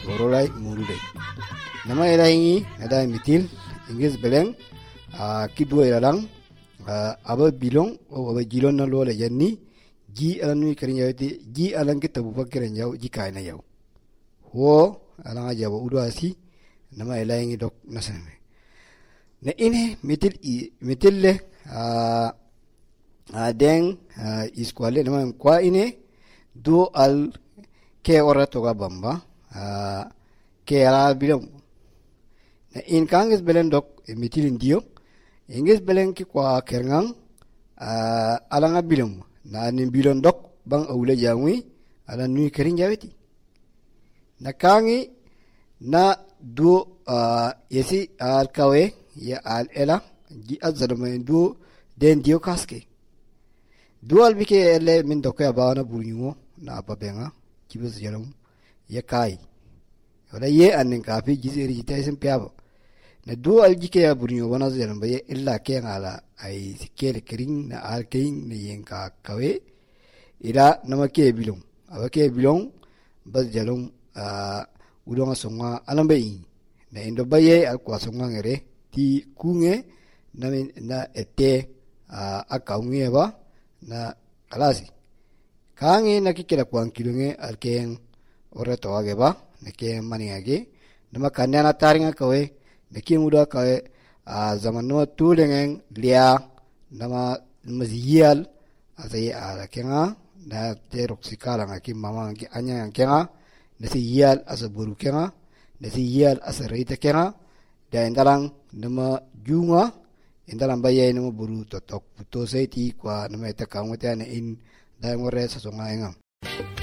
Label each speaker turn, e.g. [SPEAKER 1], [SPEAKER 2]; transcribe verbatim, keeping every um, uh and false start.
[SPEAKER 1] orolai murude nama elaingi ada mitil ingis beleng a kidwo ilalang aba bilong o aba jilon na lola yanni ji alanu karinyawti ji alan kitabu fakiran yaw ji kaina yaw ho alanga jabo udwasi nama elaingi dok nasame na ine mitil i mitille a adeng iskwale nama kwa ine do al ke ora toga bamba ke ala bilong na in kanges belen dok mitil indio ingis belen ki kwa kerngang alanga bilong na nin bilon dok bang awle jangwi ala nui kerin jaweti na kangi na do yesi al kawe ya al ela ji azalama do den dio kaske dual bike ele min dokya bawana bunyumo na babenga kibes jalom ya kai wala ye anin kafi jizeri jitaisen piabo na dual jike ya bunyumo wana jalom baye illa ke ngala ai sikele kering na al kein ne yenka kawe ila namake bilong abake bilong bas jalom udonga songa alambe na indo baye al kwa songa ngere ti kunge na na ete akaunge ba na kalasi kange na kikira kwang kilunge alkeng ore to age ba na ke mani age nama kanya na taringa kawe na ke muda kawe a zaman no tulengeng lia nama mazial azai ala kenga na te roksikala ngaki mama ngaki anya kenga na si yal asaburu kenga na si yal asarita kenga da indalang nama junga indalang baye nama buru totok puto seti kwa nama ita kaungote ane in da ngore sasonga engam